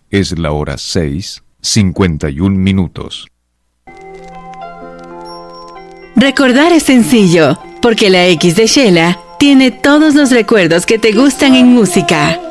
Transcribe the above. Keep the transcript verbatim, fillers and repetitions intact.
Es la hora seis, cincuenta y un minutos. Recordar es sencillo, porque la X de Shela tiene todos los recuerdos que te gustan en música.